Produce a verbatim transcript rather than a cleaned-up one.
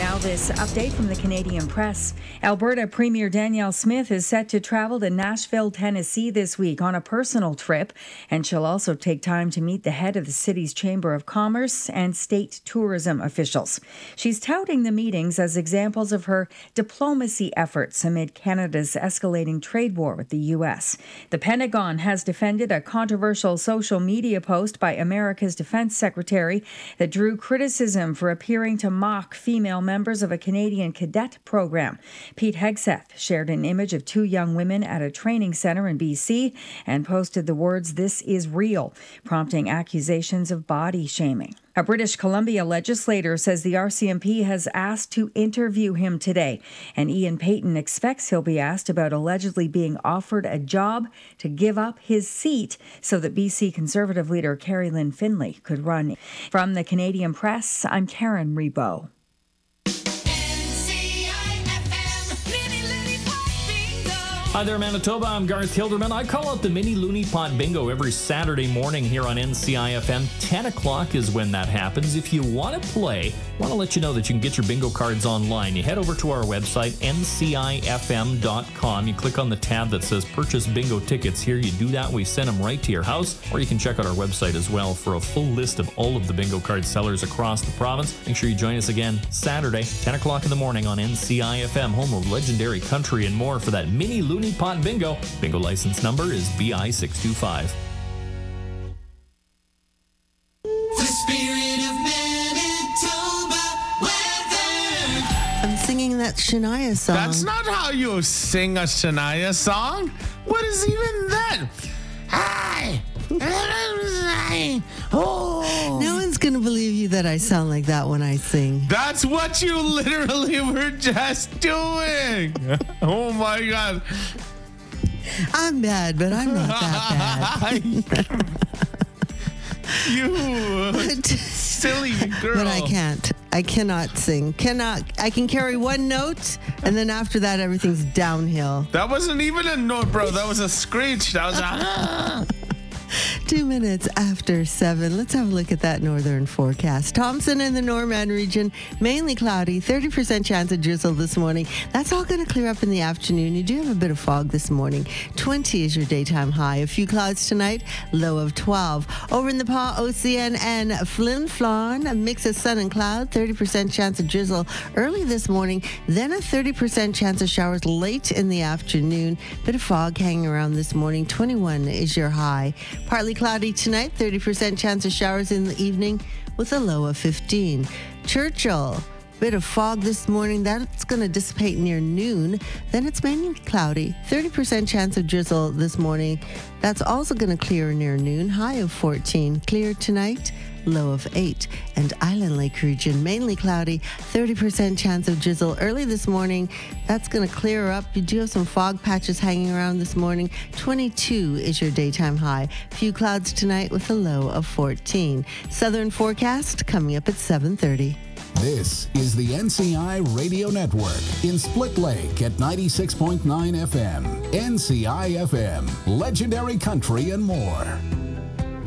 Now this update from the Canadian Press. Alberta Premier Danielle Smith is set to travel to Nashville, Tennessee this week on a personal trip, and she'll also take time to meet the head of the city's Chamber of Commerce and state tourism officials. She's touting the meetings as examples of her diplomacy efforts amid Canada's escalating trade war with the U S. The Pentagon has defended a controversial social media post by America's Defense Secretary that drew criticism for appearing to mock female members of a Canadian cadet program. Pete Hegseth shared an image of two young women at a training center in B C and posted the words, "This is real," prompting accusations of body shaming. A British Columbia legislator says the R C M P has asked to interview him today, and Ian Payton expects he'll be asked about allegedly being offered a job to give up his seat so that B C Conservative leader Carrie Lynn Finlay could run. From the Canadian Press, I'm Karen Rebo. Hi there, Manitoba. I'm Garth Hilderman. I call out the Mini Looney Pot Bingo every Saturday morning here on N C I F M. ten o'clock is when that happens. If you want to play, I want to let you know that you can get your bingo cards online. You head over to our website, N C I F M dot com. You click on the tab that says Purchase Bingo Tickets here. You do that, we send them right to your house. Or you can check out our website as well for a full list of all of the bingo card sellers across the province. Make sure you join us again Saturday, ten o'clock in the morning on N C I F M, home of legendary country and more for that Mini Looney Pot Bingo. Bingo license number is B I six two five. The spirit of Manitoba weather. I'm singing that Shania song. That's not how you sing a Shania song. What is even that? Hi. Oh. No one's going to believe you that I sound like that when I sing. That's what you literally were just doing. Oh my God. I'm bad, but I'm not that bad. You silly girl. But I can't. I cannot sing. Cannot. I can carry one note, and then after that, everything's downhill. That wasn't even a note, bro. That was a screech. That was a... Two minutes after seven. Let's have a look at that northern forecast. Thompson in the Norman region, mainly cloudy, thirty percent chance of drizzle this morning. That's all going to clear up in the afternoon. You do have a bit of fog this morning. twenty is your daytime high. A few clouds tonight, low of twelve. Over in the Pas, O C N and Flin Flon, a mix of sun and cloud, thirty percent chance of drizzle early this morning, then a thirty percent chance of showers late in the afternoon. Bit of fog hanging around this morning. twenty-one is your high. Partly cloudy tonight, thirty percent chance of showers in the evening with a low of fifteen. Churchill, bit of fog this morning. That's going to dissipate near noon. Then it's mainly cloudy, thirty percent chance of drizzle this morning. That's also going to clear near noon, high of fourteen. Clear tonight, low of eight. And Island Lake region, mainly cloudy, thirty percent chance of drizzle early this morning. That's going to clear up. You do have some fog patches hanging around this morning. twenty-two is your daytime high. Few clouds tonight with a low of fourteen. Southern forecast coming up at seven thirty. This is the N C I Radio Network in Split Lake at ninety-six point nine F M. N C I F M, legendary country and more.